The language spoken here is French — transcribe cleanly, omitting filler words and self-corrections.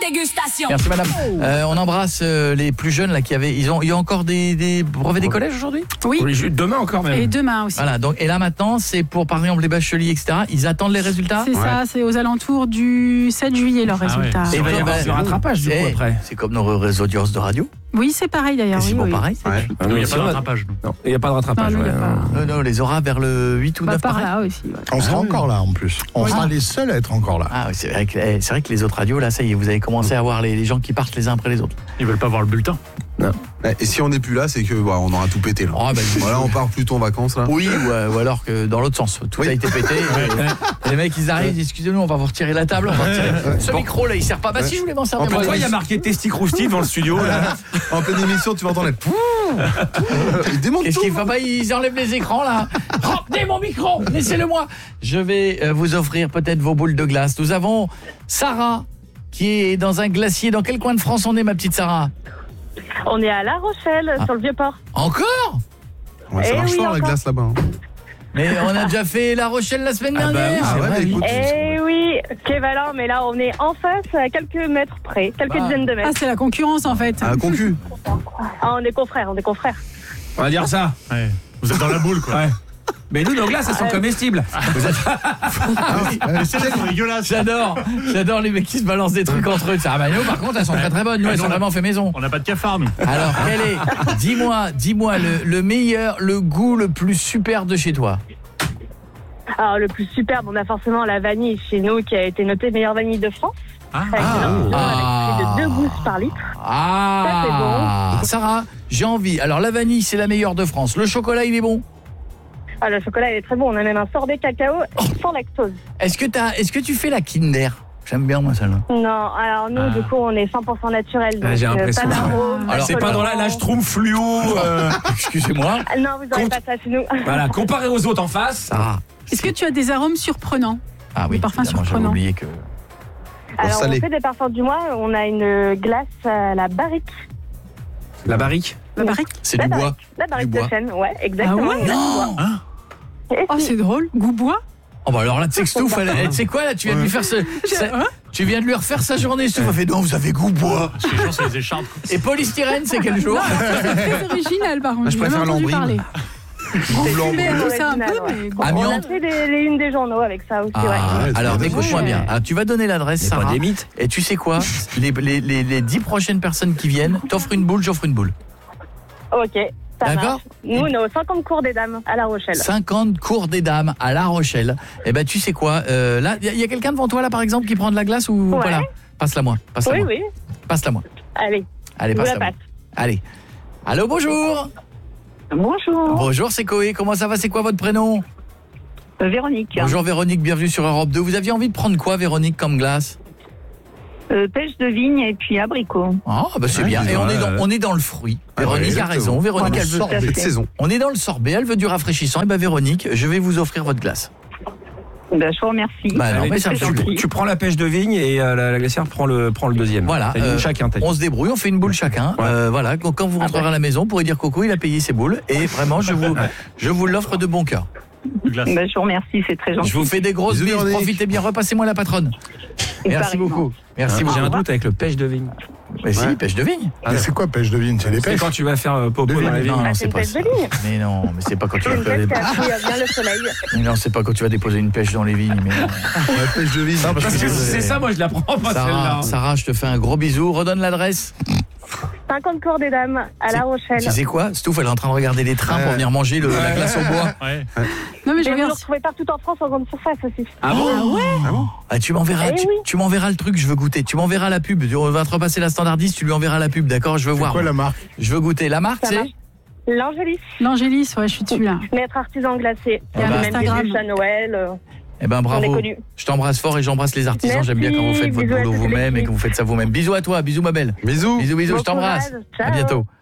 dégustation. Merci madame. On embrasse les plus jeunes là il y a encore des brevets des collèges aujourd'hui ? Oui. Demain encore même. Et demain aussi. Voilà, donc, et là maintenant, c'est pour par exemple les bacheliers, etc. Ils attendent les résultats ? C'est ça, c'est aux alentours du 7 juillet leurs résultats. Et il va y avoir du rattrapage du coup après. C'est comme nos réseaux d'audience de radio. Oui, c'est pareil d'ailleurs. Quasiment oui. pareil. Il n'y a pas de rattrapage. Non, il n'y a pas de rattrapage. Non, il y a pas. Non, on les aura vers le 8 ou 9 par pareil. là aussi. Ouais. On sera encore là en plus. On sera les seuls à être encore là. Ah oui, c'est vrai que les autres radios là, ça y est, vous avez commencé à voir les gens qui partent les uns après les autres. Ils veulent pas voir le bulletin. Non. Et si on n'est plus là, c'est que on aura tout pété là. Oh, bah, voilà, on part plutôt en vacances là. Oui, ou alors que dans l'autre sens, tout a été pété. Et les mecs ils arrivent, ils disent excusez-nous, on va vous retirer la table, on va retirer. Ce micro là, il sert pas. Bah si je voulais m'en servir. Pourquoi il y a marqué Testi Crousti dans le studio là? En pleine émission, tu vas entendre ils démontent Qu'est-ce tout. qu'il faut pas, ils enlèvent les écrans là. Retenez mon micro, laissez-le moi. Je vais vous offrir peut-être vos boules de glace. Nous avons Sarah qui est dans un glacier. Dans quel coin de France on est, ma petite Sarah? On est à La Rochelle, sur le Vieux-Port. Encore? Ouais, ça marche fort la glace là-bas. Hein. Mais on a déjà fait La Rochelle la semaine dernière. Oui, qu'évalent, mais là on est en face à quelques mètres près, quelques dizaines de mètres. Ah, c'est la concurrence en fait. Ah, concu. Ah, on est confrères. On va dire ça. Ouais. Vous êtes dans la boule quoi. Ouais. Mais nous, nos glaces, elles sont comestibles. C'est dégueulasse. J'adore les mecs qui se balancent des trucs entre eux. Ah bah nous, par contre, elles sont très très bonnes. Nous, elles sont vraiment fait maison. On n'a pas de cafard, nous. Alors, quel est, dis-moi le meilleur, le goût le plus super de chez toi? Alors le plus superbe, on a forcément la vanille chez nous qui a été notée meilleure vanille de France. Avec plus de 2 gousses par litre. Ça, c'est bon. Sarah, j'ai envie. Alors la vanille, c'est la meilleure de France. Le chocolat, il est bon? Ah, le chocolat, il est très bon. On a même un sorbet cacao sans lactose. Est-ce que tu fais la Kinder? J'aime bien moi celle-là. Non, alors nous, du coup, on est 100% naturel. Donc, j'ai l'impression. pas d'arôme. Alors, c'est pas dans la Schtroumpf fluo. Excusez-moi. Non, vous n'aurez pas ça chez nous. Voilà, comparé aux autres en face. Sarah. Est-ce que tu as des arômes surprenants? Ah oui, des parfums évidemment, j'avais surprenants. oublié que... Alors, on fait des parfums du mois. On a une glace à la barrique. La barrique? La barrique? C'est du bois. La barrique Du de bois. chêne, ouais, exactement. Ah ouais? une glace de bois. Hein? Oh, c'est drôle. Goût bois? Oh bah alors là, tu sais que Stouff, tu sais quoi là, tu viens de lui faire tu viens de lui refaire sa journée, Stouff. Elle fait non, vous avez goût bois. Parce que les gens, c'est les écharpes. Et polystyrène, c'est quel jour? C'est très original par contre. Je préfère entendu l'ambrine. parler. Super tout ça un peu, original, mais On Amiante. a fait les unes des journaux avec ça aussi, ouais. Alors écoute-moi bien. Alors, tu vas donner l'adresse, C'est pas Sarah. des mythes. Et tu sais quoi? Les 10 prochaines personnes qui viennent, t'offres une boule, j'offre une boule. Ok, ça D'accord. marche. Nous, on est aux 50 cours des dames à La Rochelle. 50 cours des dames à La Rochelle. Eh ben tu sais quoi? Là, il y a quelqu'un devant toi là par exemple qui prend de la glace ou Ouais. pas là? Passe-la moi. Oui, oui. Passe-la moi. Allez, Allez, je vous la passe-la moi. passe. Allez. Allô, bonjour. Bonjour. Bonjour, c'est Coé. Comment ça va? C'est quoi votre prénom? Véronique. Bonjour Véronique, bienvenue sur Europe 2. Vous aviez envie de prendre quoi, Véronique, comme glace? Pêche de vigne et puis abricot. Ah, bah c'est bien. Et on est dans le fruit. Véronique a raison. Véronique, elle veut... Sorbet de saison. On est dans le sorbet, elle veut du rafraîchissant. Et ben Véronique, je vais vous offrir votre glace. Ben, je vous remercie. Bah non, Allez, mais ça me fait plaisir. tu prends la pêche de vigne et la glacière prend le deuxième. Voilà, C'est une chacun. on se débrouille, on fait une boule chacun. Ouais. Voilà, quand vous rentrerez à la maison, vous pourrez dire Coco, il a payé ses boules. Et vraiment, je vous l'offre de bon cœur. Glace. Ben, je vous remercie, c'est très gentil. Je vous fais des grosses Bisous, bises, Véronique. profitez bien, repassez-moi la patronne. Merci pareillement. beaucoup. Merci J'ai beaucoup. un doute avec le pêche de vigne. Mais si, pêche de vigne. Mais c'est quoi pêche de vigne? C'est les C'est pêches. quand tu vas faire popo dans la vigne. Non, Ah, c'est c'est pas une ça. pêche de vigne. Mais non, mais c'est pas quand tu C'est vas une faire pêche des... qui a pris bien le soleil. Mais non, c'est pas quand tu vas déposer une pêche dans les vignes. Mais non. La pêche de vigne. Parce que c'est ça, moi je la prends pas celle-là. Sarah, je te fais un gros bisou. Redonne l'adresse. 50 cours des dames à La Rochelle. Tu sais quoi? Stouff, elle est en train de regarder les trains pour venir manger la glace au bois. Ouais. Non mais je Et vous le regarde. retrouvez partout en France en grande surface aussi. Ah bon? Ah, tu m'enverras, Eh oui. tu m'enverras le truc, je veux goûter. Tu m'enverras la pub. On va te repasser la standardiste, tu lui enverras la pub, d'accord? Je veux C'est voir. quoi la marque? Je veux goûter. La marque, Ça c'est? marche. L'Angélis, L'Angélis, ouais, je suis dessus là. maître artisan glacé. Il y a Même Instagram. des bûches à Noël. Eh ben On est bravo. connus. Je t'embrasse fort et j'embrasse les artisans. Merci, J'aime bien quand vous faites votre bisous à boulot toute vous-même et l'équipe. que vous faites ça vous-même. Bisous à toi, bisous ma belle. Bisous. Bisous, bisous, Bon je t'embrasse. courage, À ciao. bientôt.